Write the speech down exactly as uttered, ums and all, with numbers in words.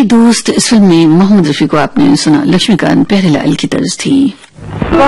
दोस्त इस फिल्म में मोहम्मद रफी को आपने सुना, लक्ष्मीकांत प्यारेलाल की तर्ज थी।